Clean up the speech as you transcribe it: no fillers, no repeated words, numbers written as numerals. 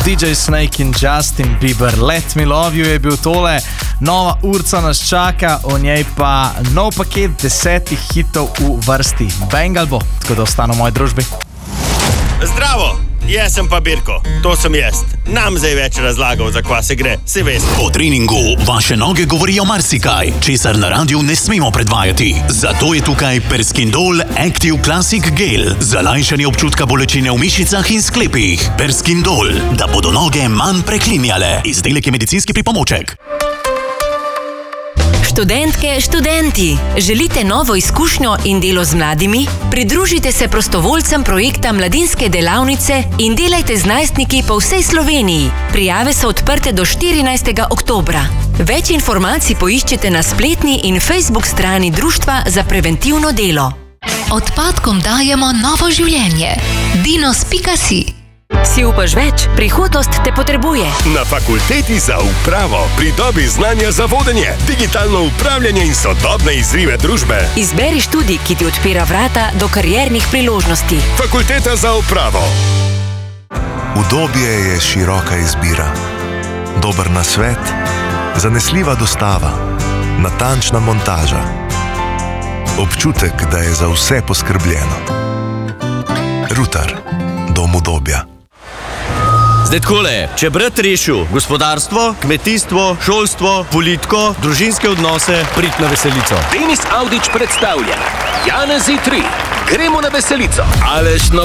DJ Snake in Justin Bieber. Let Me Love You je bil tole. Nova urca nas čaka, v njej pa nov paket 10 hitov v vrsti. Bengal bo, tako da ostane v moji družbi. Zdravo, jaz sem pa Birko, to sem jaz. Nam zdaj več razlagal, za kva se gre, se veste. Po treningu vaše noge govorijo marsikaj, česar na radiju ne smemo predvajati. Zato je tukaj Perskindol Active Classic Gel za lajšanje občutka bolečine v mišicah in sklepih. Perskindol, da bodo noge manj preklinjale. Izdelek je medicinski pripomoček. Študentke, študenti, želite novo izkušnjo in delo z mladimi? Pridružite se prostovoljcem projekta Mladinske delavnice in delajte z najstniki po vsej Sloveniji. Prijave so odprte do 14. oktobra. Več informacij poiščite na spletni in Facebook strani Društva za preventivno delo. Odpadkom dajemo novo življenje. Dinos.si. Si upaš več? Prihodnost te potrebuje. Na fakulteti za upravo pridobi znanja za vodenje, digitalno upravljanje in sodobne izzive družbe. Izberi študij, ki ti odpira vrata do kariernih priložnosti. Fakulteta za upravo. Udobje je široka izbira. Dober nasvet, zanesljiva dostava, natančna montaža. Občutek, da je za vse poskrbljeno. Rutar, dom udobja. Zdaj takole, če brat rešil gospodarstvo, kmetijstvo, šolstvo, politiko, družinske odnose, prid na veselico. Denis Audić predstavlja Janezi 3. Gremo na veselico. Aleš